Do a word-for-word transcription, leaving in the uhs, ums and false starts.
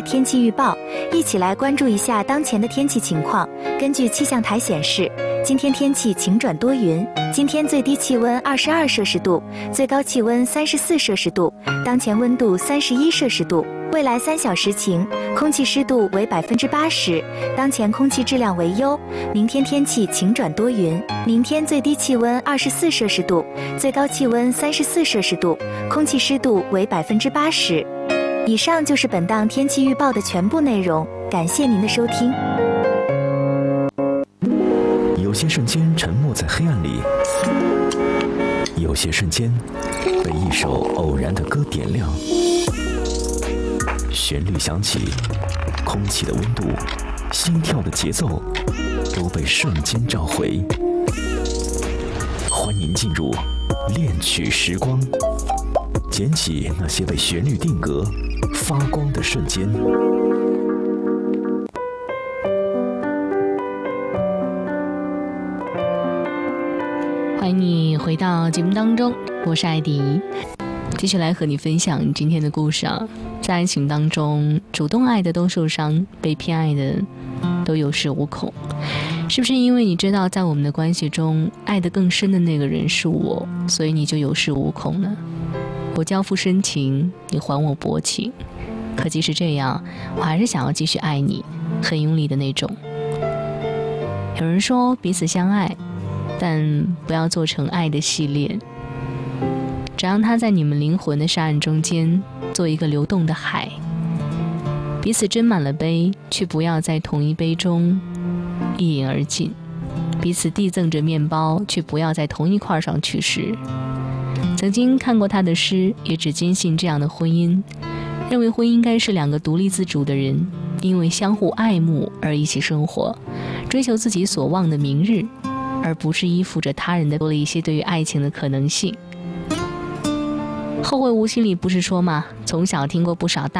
天气预报，一起来关注一下当前的天气情况。根据气象台显示，今天天气晴转多云，今天最低气温二十二摄氏度，最高气温三十四摄氏度，当前温度三十一摄氏度。未来三小时晴，空气湿度为百分之八十，当前空气质量为优。明天天气晴转多云，明天最低气温二十四摄氏度，最高气温三十四摄氏度，空气湿度为百分之八十。以上就是本档天气预报的全部内容，感谢您的收听。 有些瞬间沉默在黑暗里，有些瞬间被一首偶然的歌点亮。旋律响起，空气的温度，心跳的节奏，都被瞬间召回。欢迎进入恋曲时光，捡起那些被旋律定格、发光的瞬间。 欢迎你回到节目当中，我是艾迪，继续来和你分享今天的故事啊。在爱情当中，主动爱的都受伤，被偏爱的都有恃无恐。是不是因为你知道在我们的关系中，爱得更深的那个人是我，所以你就有恃无恐呢？我交付深情，你还我薄情，可即使这样，我还是想要继续爱你，很用力的那种。有人说彼此相爱，但不要做成爱的系列，只让它在你们灵魂的沙岸中间做一个流动的海，彼此斟满了杯，却不要在同一杯中一饮而尽，彼此递赠着面包，却不要在同一块上去食。曾经看过他的诗，也只坚信这样的婚姻，认为婚姻应该是两个独立自主的人，因为相互爱慕而一起生活，追求自己所望的明日，而不是依附着他人的多了一些对于爱情的可能性。后会无期里不是说吗？从小听过不少大